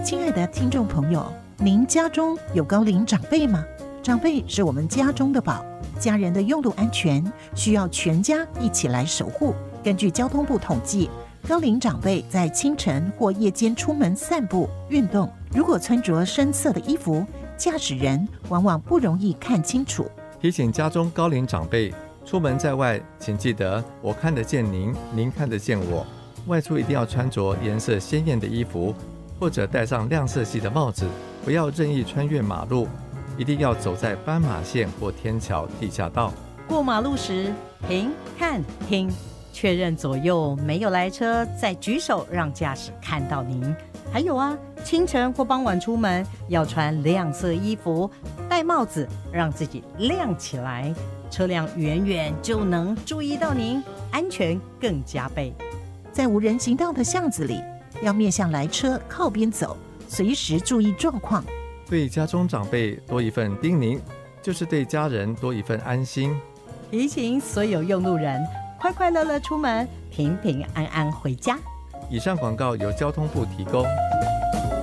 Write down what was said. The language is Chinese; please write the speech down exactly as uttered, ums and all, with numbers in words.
亲爱的听众朋友，您家中有高龄长辈吗？长辈是我们家中的宝，家人的用路安全需要全家一起来守护。根据交通部统计，高龄长辈在清晨或夜间出门散步运动，如果穿着深色的衣服，驾驶人往往不容易看清楚。 提醒家中高龄长辈，出门在外请记得我看得见您，您看得见我。外出一定要穿着颜色鲜艳的衣服，或者戴上亮色系的帽子，不要任意穿越马路，一定要走在斑马线或天桥地下道。 过马路时停看听，确认左右没有来车，再举手让驾驶看到您。还有啊，清晨或傍晚出门要穿亮色衣服，戴帽子让自己亮起来，车辆远远就能注意到您，安全更加倍。 在无人行道的巷子里，要面向来车靠边走，随时注意状况。 对家中长辈多一份叮咛，就是对家人多一份安心。 提醒所有用路人，快快乐乐出门，平平安安回家。 以上广告由交通部提供。